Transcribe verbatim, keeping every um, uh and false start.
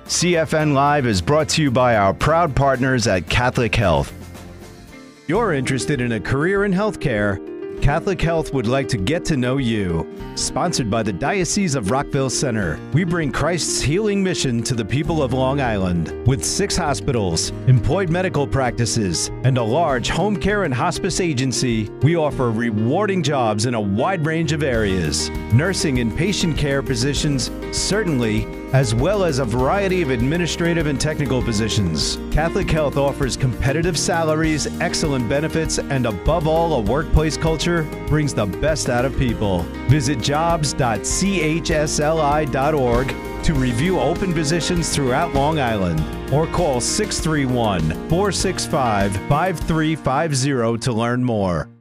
C F N Live is brought to you by our proud partners at Catholic Health. You're interested in a career in healthcare? Catholic Health would like to get to know you. Sponsored by the Diocese of Rockville Center, we bring Christ's healing mission to the people of Long Island. With six hospitals, employed medical practices, and a large home care and hospice agency, we offer rewarding jobs in a wide range of areas. Nursing and patient care positions, certainly, as well as a variety of administrative and technical positions. Catholic Health offers competitive salaries, excellent benefits, and above all, a workplace culture brings the best out of people. Visit jobs dot c h s l i dot org to review open positions throughout Long Island, or call six three one, four six five, five three five zero to learn more.